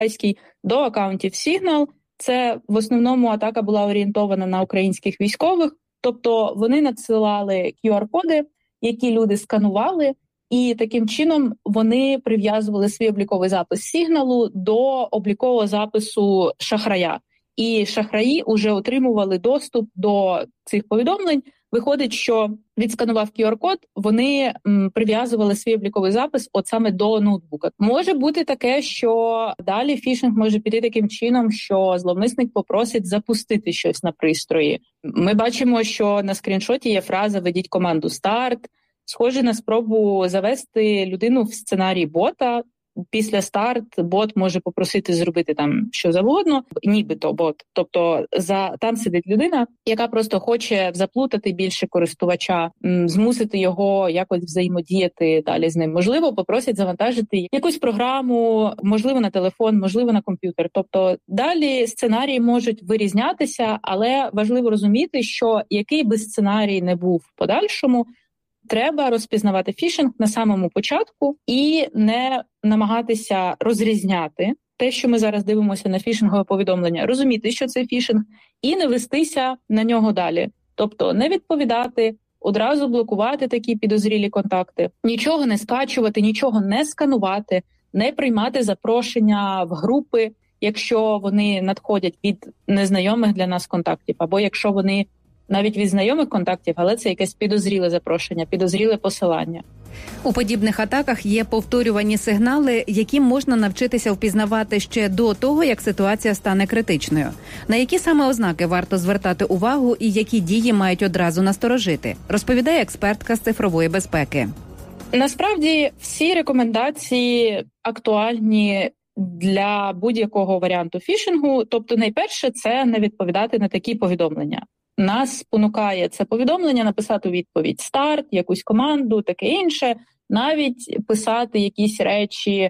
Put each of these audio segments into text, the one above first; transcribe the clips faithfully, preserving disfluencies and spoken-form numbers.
шахрайський до акаунтів Signal. Це в основному атака була орієнтована на українських військових, тобто вони надсилали кю ар-коди, які люди сканували, і таким чином вони прив'язували свій обліковий запис Signal до облікового запису шахрая. І шахраї вже отримували доступ до цих повідомлень. Виходить, що відсканував кю ар-код, вони м, прив'язували свій обліковий запис от саме до ноутбука. Може бути таке, що далі фішинг може піти таким чином, що зловмисник попросить запустити щось на пристрої. Ми бачимо, що на скріншоті є фраза «Введіть команду старт», схоже на спробу завести людину в сценарій бота. Після старт бот може попросити зробити там що завгодно, нібито бот. Тобто за там сидить людина, яка просто хоче заплутати більше користувача, змусити його якось взаємодіяти далі з ним. Можливо, попросять завантажити якусь програму, можливо, на телефон, можливо, на комп'ютер. Тобто далі сценарії можуть вирізнятися, але важливо розуміти, що який би сценарій не був в подальшому, треба розпізнавати фішинг на самому початку і не намагатися розрізняти те, що ми зараз дивимося на фішингове повідомлення, розуміти, що це фішинг, і не вестися на нього далі. Тобто не відповідати, одразу блокувати такі підозрілі контакти, нічого не скачувати, нічого не сканувати, не приймати запрошення в групи, якщо вони надходять від незнайомих для нас контактів, або якщо вони навіть від знайомих контактів, але це якесь підозріле запрошення, підозріле посилання. У подібних атаках є повторювані сигнали, які можна навчитися впізнавати ще до того, як ситуація стане критичною. На які саме ознаки варто звертати увагу і які дії мають одразу насторожити, розповідає експертка з цифрової безпеки. Насправді всі рекомендації актуальні для будь-якого варіанту фішингу. Тобто найперше – це не відповідати на такі повідомлення. Нас спонукає це повідомлення написати відповідь «старт», якусь команду, таке інше, навіть писати якісь речі,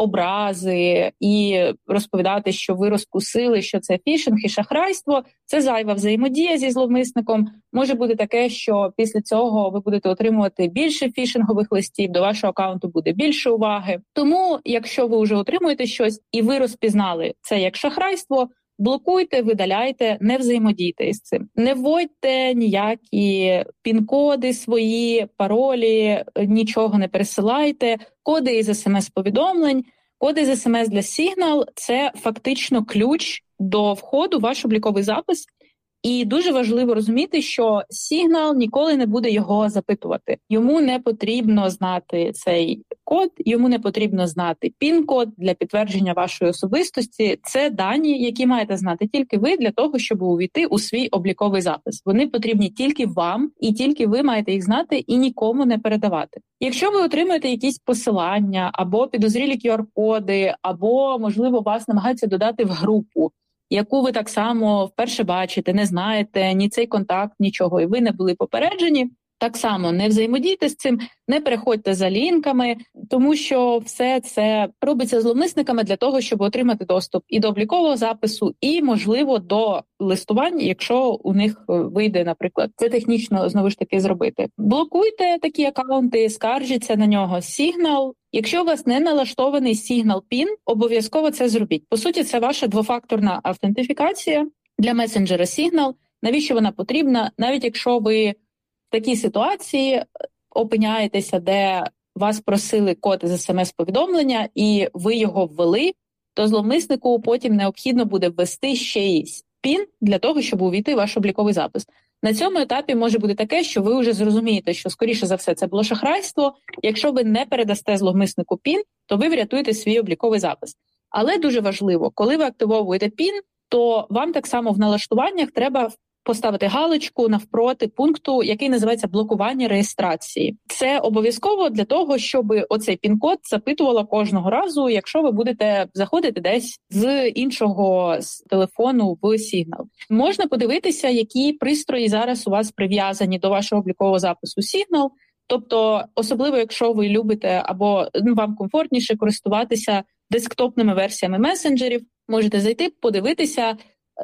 образи і розповідати, що ви розкусили, що це фішинг і шахрайство. Це зайва взаємодія зі зловмисником. Може бути таке, що після цього ви будете отримувати більше фішингових листів, до вашого акаунту буде більше уваги. Тому, якщо ви вже отримуєте щось і ви розпізнали це як шахрайство, блокуйте, видаляйте, не взаємодійте із цим. Не вводьте ніякі пін-коди свої, паролі, нічого не пересилайте. Коди із смс-повідомлень, коди з смс для Signal – це фактично ключ до входу в ваш обліковий запис. І дуже важливо розуміти, що Signal ніколи не буде його запитувати. Йому не потрібно знати цей код, йому не потрібно знати пін-код для підтвердження вашої особистості. Це дані, які маєте знати тільки ви для того, щоб увійти у свій обліковий запис. Вони потрібні тільки вам, і тільки ви маєте їх знати і нікому не передавати. Якщо ви отримуєте якісь посилання, або підозрілі кю ар-коди, або, можливо, вас намагаються додати в групу, яку ви так само вперше бачите, не знаєте, ні цей контакт, нічого, і ви не були попереджені, так само не взаємодійте з цим, не переходьте за лінками, тому що все це робиться зловмисниками для того, щоб отримати доступ і до облікового запису, і, можливо, до листувань, якщо у них вийде, наприклад, це технічно, знову ж таки, зробити. Блокуйте такі акаунти, скаржіться на нього. Signal. Якщо у вас не налаштований Signal пін, обов'язково це зробіть. По суті, це ваша двофакторна автентифікація для месенджера Signal. Навіщо вона потрібна? Навіть якщо ви в такій ситуації опиняєтеся, де вас просили код з смс-повідомлення, і ви його ввели, то зловмиснику потім необхідно буде ввести ще й пін для того, щоб увійти в ваш обліковий запис. На цьому етапі може бути таке, що ви вже зрозумієте, що, скоріше за все, це було шахрайство. Якщо ви не передасте зловмиснику пін, то ви врятуєте свій обліковий запис. Але дуже важливо, коли ви активовуєте пін, то вам так само в налаштуваннях треба поставити галочку навпроти пункту, який називається блокування реєстрації. Це обов'язково для того, щоб оцей пін-код запитувало кожного разу, якщо ви будете заходити десь з іншого з телефону в Signal. Можна подивитися, які пристрої зараз у вас прив'язані до вашого облікового запису Signal. Тобто, особливо, якщо ви любите або ну, вам комфортніше користуватися десктопними версіями месенджерів, можете зайти, подивитися,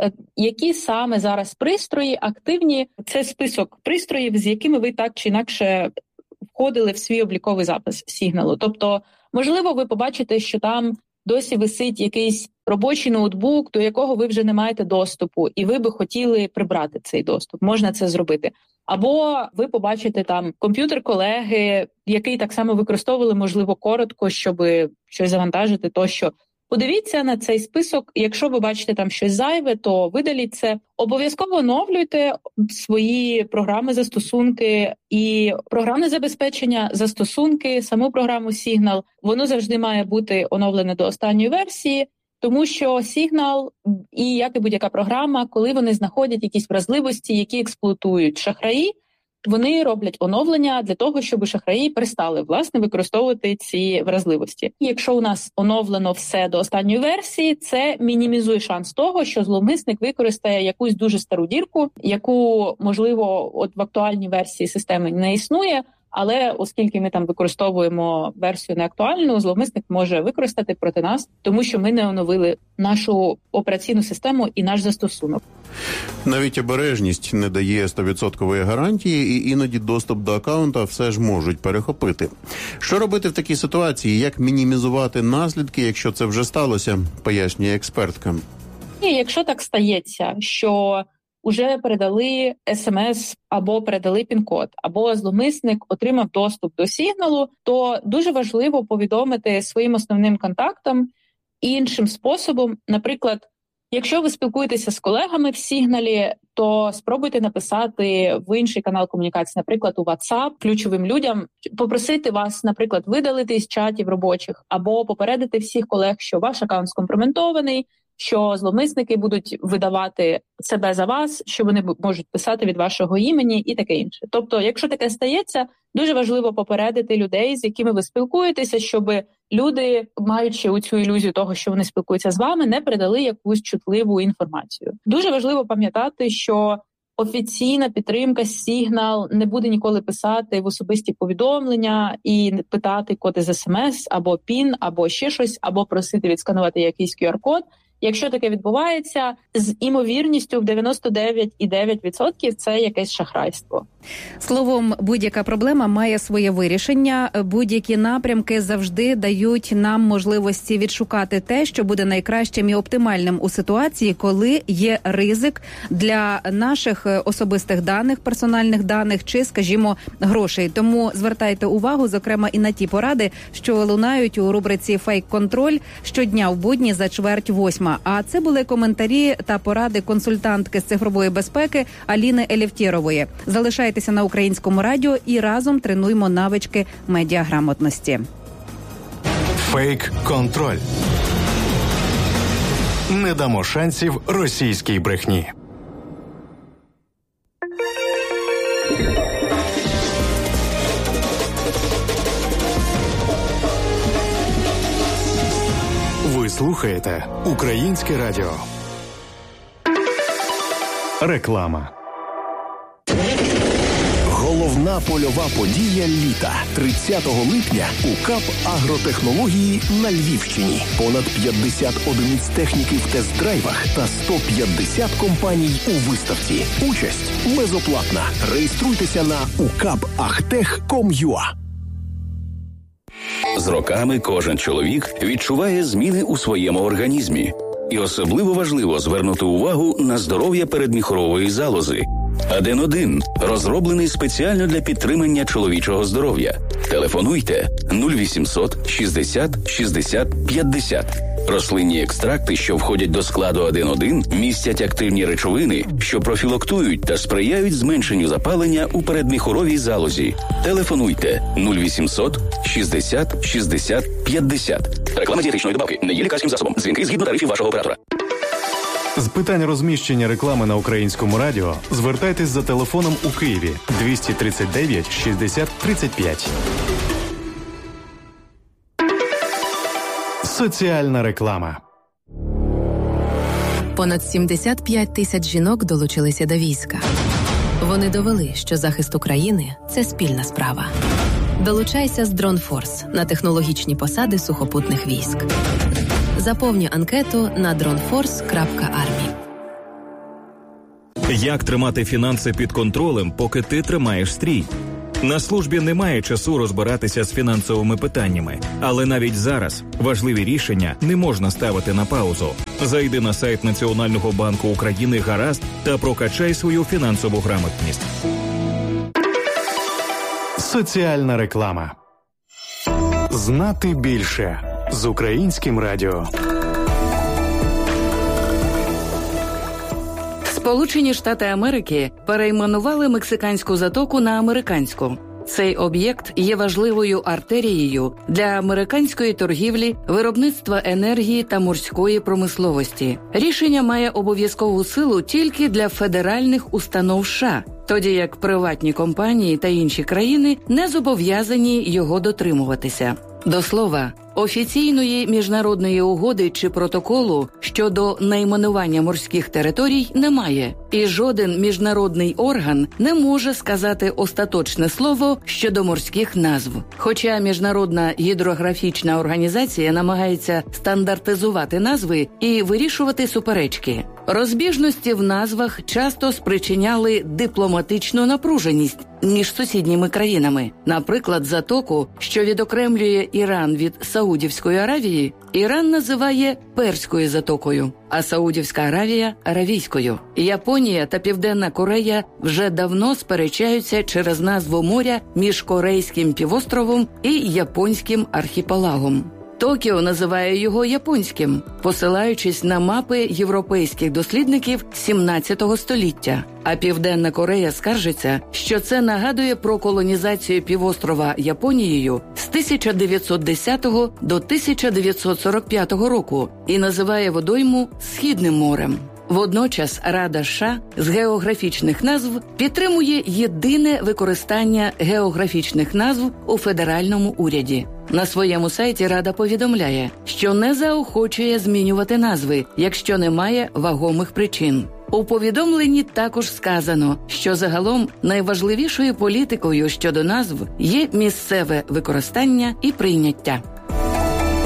які саме зараз пристрої активні. Це список пристроїв, з якими ви так чи інакше входили в свій обліковий запис Signal. Тобто, можливо, ви побачите, що там досі висить якийсь робочий ноутбук, до якого ви вже не маєте доступу, і ви би хотіли прибрати цей доступ. Можна це зробити. Або ви побачите там комп'ютер колеги, який так само використовували, можливо, коротко, щоб щось завантажити тощо. Подивіться на цей список. Якщо ви бачите там щось зайве, то видаліть це. Обов'язково оновлюйте свої програми, застосунки і програмне забезпечення, застосунки, саму програму Signal. Воно завжди має бути оновлене до останньої версії, тому що Signal і як і будь-яка програма, коли вони знаходять якісь вразливості, які експлуатують шахраї, вони роблять оновлення для того, щоб шахраї перестали, власне, використовувати ці вразливості. І якщо у нас оновлено все до останньої версії, це мінімізує шанс того, що зловмисник використає якусь дуже стару дірку, яку, можливо, от в актуальній версії системи не існує, але оскільки ми там використовуємо версію неактуальну, зловмисник може використати проти нас, тому що ми не оновили нашу операційну систему і наш застосунок. Навіть обережність не дає сто відсотків гарантії, і іноді доступ до акаунта все ж можуть перехопити. Що робити в такій ситуації? Як мінімізувати наслідки, якщо це вже сталося, пояснює експертка. І якщо так стається, що уже передали смс або передали пін-код, або зловмисник отримав доступ до сигналу, то дуже важливо повідомити своїм основним контактам іншим способом. Наприклад, якщо ви спілкуєтеся з колегами в сигналі, то спробуйте написати в інший канал комунікації, наприклад, у WhatsApp, ключовим людям, попросити вас, наприклад, видалити із чатів робочих, або попередити всіх колег, що ваш аккаунт скомпрометований, що зловмисники будуть видавати себе за вас, що вони можуть писати від вашого імені і таке інше. Тобто, якщо таке стається, дуже важливо попередити людей, з якими ви спілкуєтеся, щоб люди, маючи оцю ілюзію того, що вони спілкуються з вами, не передали якусь чутливу інформацію. Дуже важливо пам'ятати, що офіційна підтримка Signal не буде ніколи писати в особисті повідомлення і питати код із смс, або пін, або ще щось, або просити відсканувати якийсь ку ар-код. Якщо таке відбувається, з імовірністю в дев'яносто дев'ять цілих дев'ять десятих відсотка це якесь шахрайство. Словом, будь-яка проблема має своє вирішення. Будь-які напрямки завжди дають нам можливості відшукати те, що буде найкращим і оптимальним у ситуації, коли є ризик для наших особистих даних, персональних даних чи, скажімо, грошей. Тому звертайте увагу, зокрема, і на ті поради, що лунають у рубриці «Фейк-контроль» щодня в будні за чверть восьма. А це були коментарі та поради консультантки з цифрової безпеки Аліни Елефтєрової. Залишайтеся на Українському радіо і разом тренуймо навички медіаграмотності. Фейк-контроль. Не дамо шансів російській брехні. Ви слухаєте Українське радіо. Реклама. Головна польова подія літа. тридцятого липня УКАП «Агротехнології» на Львівщині. Понад п'ятдесят одиниць техніки в тест-драйвах та сто п'ятдесят компаній у виставці. Участь безоплатна. Реєструйтеся на у кап ахтех крапка ком крапка ю а. З роками кожен чоловік відчуває зміни у своєму організмі. І особливо важливо звернути увагу на здоров'я передміхорової залози. Аден один розроблений спеціально для підтримання чоловічого здоров'я. Телефонуйте нуль вісімсот шістдесят шістдесят п'ятдесят. Рослинні екстракти, що входять до складу Аден один, містять активні речовини, що профілактують та сприяють зменшенню запалення у передміхоровій залозі. Телефонуйте нуль вісімсот шістдесят шістдесят п'ятдесят. Реклама дієтичної добавки не є лікарським засобом. Дзвінки згідно тарифів вашого оператора. З питань розміщення реклами на Українському радіо звертайтесь за телефоном у Києві двісті тридцять дев'ять шістдесят тридцять п'ять. Соціальна реклама. Понад сімдесят п'ять тисяч жінок долучилися до війська. Вони довели, що захист України – це спільна справа. Долучайся з Дронфорс на технологічні посади сухопутних військ. Заповнюй анкету на дронфорс крапка армі. Як тримати фінанси під контролем, поки ти тримаєш стрій? На службі немає часу розбиратися з фінансовими питаннями, але навіть зараз важливі рішення не можна ставити на паузу. Зайди на сайт Національного банку України «Гаразд» та прокачай свою фінансову грамотність. Соціальна реклама. Знати більше з Українським радіо. Сполучені Штати Америки перейменували Мексиканську затоку на американську. Цей об'єкт є важливою артерією для американської торгівлі, виробництва енергії та морської промисловості. Рішення має обов'язкову силу тільки для федеральних установ США, тоді як приватні компанії та інші країни не зобов'язані його дотримуватися. До слова, офіційної міжнародної угоди чи протоколу щодо найменування морських територій немає, і жоден міжнародний орган не може сказати остаточне слово щодо морських назв. Хоча Міжнародна гідрографічна організація намагається стандартизувати назви і вирішувати суперечки. Розбіжності в назвах часто спричиняли дипломатичну напруженість між сусідніми країнами. Наприклад, затоку, що відокремлює Іран від Саудівської Аравії, Іран називає Перською затокою, а Саудівська Аравія – Аравійською. Японія та Південна Корея вже давно сперечаються через назву моря між Корейським півостровом і Японським архіпелагом. Токіо називає його японським, посилаючись на мапи європейських дослідників сімнадцятого століття. А Південна Корея скаржиться, що це нагадує про колонізацію півострова Японією з тисяча дев'ятсот десятого до тисяча дев'ятсот сорок п'ятого року і називає водойму Східним морем. Водночас Рада США з географічних назв підтримує єдине використання географічних назв у федеральному уряді. На своєму сайті Рада повідомляє, що не заохочує змінювати назви, якщо немає вагомих причин. У повідомленні також сказано, що загалом найважливішою політикою щодо назв є місцеве використання і прийняття.